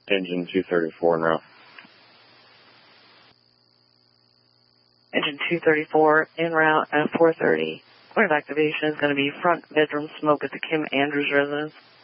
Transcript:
Engine 234 en route. Engine 234 en route at 4:30. Point of activation is going to be front bedroom smoke at the Kim Andrews residence.